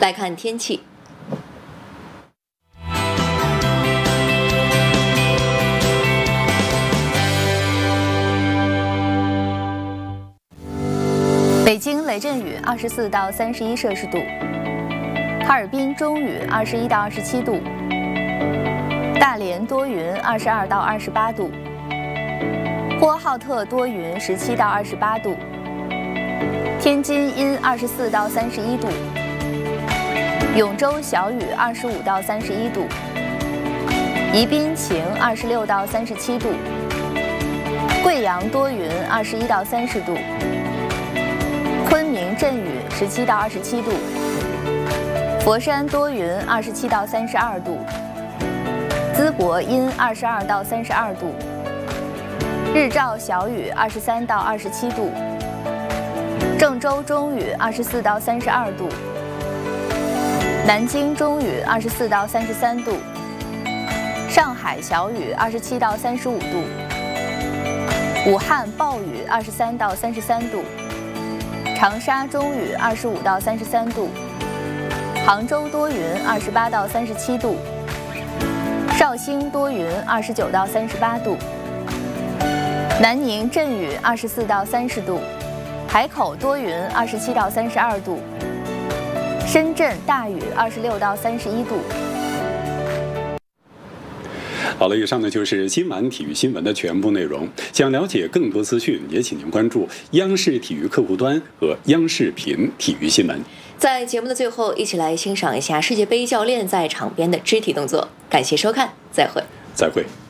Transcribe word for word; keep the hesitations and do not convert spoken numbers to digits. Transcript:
来看天气。北京雷阵雨二十四到三十一摄氏度，哈尔滨中雨二十一到二十七度，大连多云二十二到二十八度，呼和浩特多云十七到二十八度，天津阴二十四到三十一度，永州小雨二十五到三十一度，宜宾晴二十六到三十七度，贵阳多云二十一到三十度，昆明阵雨十七到二十七度，佛山多云二十七到三十二度，淄博阴二十二到三十二度，日照小雨二十三到二十七度，郑州中雨二十四到三十二度，南京中雨二十四到三十三度，上海小雨二十七到三十五度，武汉暴雨二十三到三十三度，长沙中雨二十五到三十三度，杭州多云二十八到三十七度，绍兴多云二十九到三十八度，南宁阵雨二十四到三十度，海口多云二十七到三十二度，深圳大雨二十六到三十一度。 好了，以上呢就是今晚体育新闻的全部内容。想了解更多资讯，也请您关注央视体育客户端和央视频体育新闻。 在节目的最后，一起来欣赏一下世界杯教练在场边的肢体动作。感谢收看，再会。 再会。